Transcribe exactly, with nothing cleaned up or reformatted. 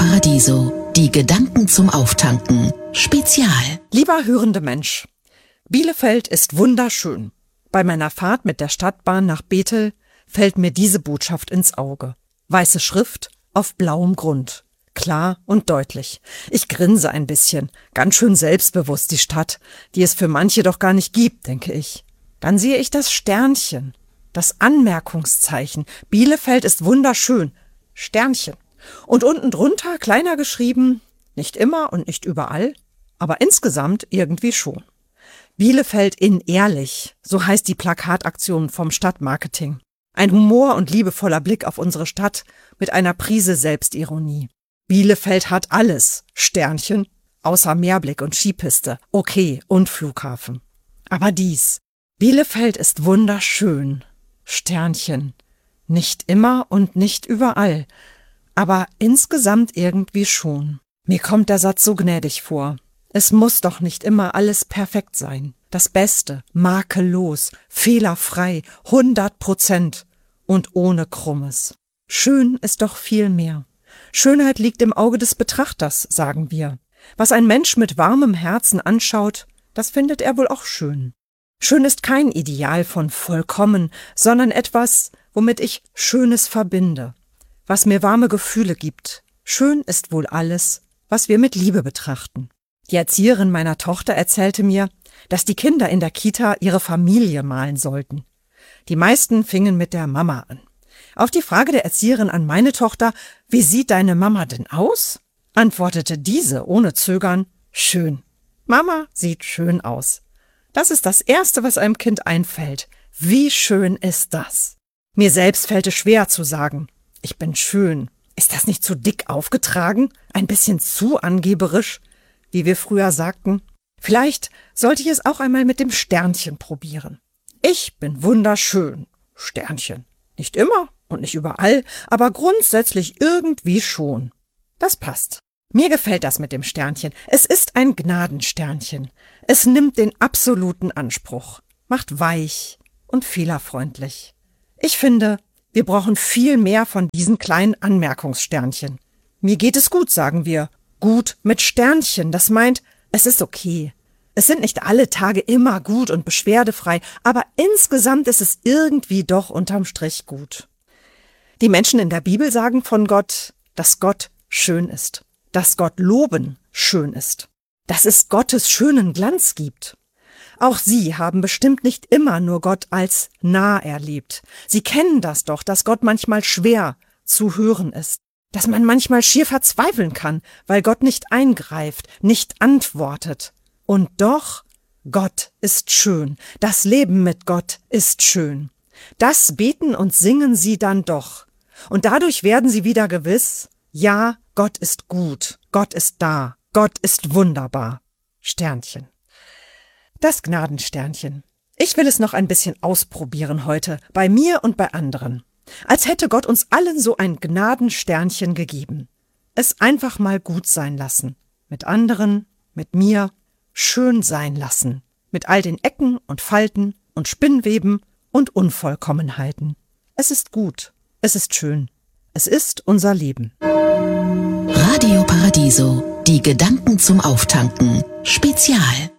Paradiso, die Gedanken zum Auftanken. Spezial. Lieber hörende Mensch, Bielefeld ist wunderschön. Bei meiner Fahrt mit der Stadtbahn nach Bethel fällt mir diese Botschaft ins Auge. Weiße Schrift auf blauem Grund. Klar und deutlich. Ich grinse ein bisschen. Ganz schön selbstbewusst die Stadt, die es für manche doch gar nicht gibt, denke ich. Dann sehe ich das Sternchen, das Anmerkungszeichen. Bielefeld ist wunderschön. Sternchen. Und unten drunter, kleiner geschrieben, nicht immer und nicht überall, aber insgesamt irgendwie schon. Bielefeld in ehrlich, so heißt die Plakataktion vom Stadtmarketing. Ein humor- und liebevoller Blick auf unsere Stadt mit einer Prise Selbstironie. Bielefeld hat alles, Sternchen, außer Meerblick und Skipiste, okay, und Flughafen. Aber dies, Bielefeld ist wunderschön, Sternchen, nicht immer und nicht überall, aber insgesamt irgendwie schon. Mir kommt der Satz so gnädig vor. Es muss doch nicht immer alles perfekt sein. Das Beste, makellos, fehlerfrei, hundert Prozent und ohne Krummes. Schön ist doch viel mehr. Schönheit liegt im Auge des Betrachters, sagen wir. Was ein Mensch mit warmem Herzen anschaut, das findet er wohl auch schön. Schön ist kein Ideal von vollkommen, sondern etwas, womit ich Schönes verbinde, was mir warme Gefühle gibt. Schön ist wohl alles, was wir mit Liebe betrachten. Die Erzieherin meiner Tochter erzählte mir, dass die Kinder in der Kita ihre Familie malen sollten. Die meisten fingen mit der Mama an. Auf die Frage der Erzieherin an meine Tochter, wie sieht deine Mama denn aus? Antwortete diese ohne Zögern, schön. Mama sieht schön aus. Das ist das Erste, was einem Kind einfällt. Wie schön ist das? Mir selbst fällt es schwer zu sagen, ich bin schön. Ist das nicht zu dick aufgetragen? Ein bisschen zu angeberisch, wie wir früher sagten? Vielleicht sollte ich es auch einmal mit dem Sternchen probieren. Ich bin wunderschön, Sternchen. Nicht immer und nicht überall, aber grundsätzlich irgendwie schon. Das passt. Mir gefällt das mit dem Sternchen. Es ist ein Gnadensternchen. Es nimmt den absoluten Anspruch, macht weich und fehlerfreundlich. Ich finde, wir brauchen viel mehr von diesen kleinen Anmerkungssternchen. Mir geht es gut, sagen wir. Gut mit Sternchen, das meint, es ist okay. Es sind nicht alle Tage immer gut und beschwerdefrei, aber insgesamt ist es irgendwie doch unterm Strich gut. Die Menschen in der Bibel sagen von Gott, dass Gott schön ist, dass Gott loben schön ist, dass es Gottes schönen Glanz gibt. Auch sie haben bestimmt nicht immer nur Gott als nah erlebt. Sie kennen das doch, dass Gott manchmal schwer zu hören ist, dass man manchmal schier verzweifeln kann, weil Gott nicht eingreift, nicht antwortet. Und doch, Gott ist schön, das Leben mit Gott ist schön. Das beten und singen sie dann doch. Und dadurch werden sie wieder gewiss, ja, Gott ist gut, Gott ist da, Gott ist wunderbar. Sternchen. Das Gnadensternchen. Ich will es noch ein bisschen ausprobieren heute, bei mir und bei anderen. Als hätte Gott uns allen so ein Gnadensternchen gegeben. Es einfach mal gut sein lassen. Mit anderen, mit mir. Schön sein lassen, mit all den Ecken und Falten und Spinnweben und Unvollkommenheiten. Es ist gut, es ist schön, es ist unser Leben. Radio Paradiso, die Gedanken zum Auftanken. Spezial.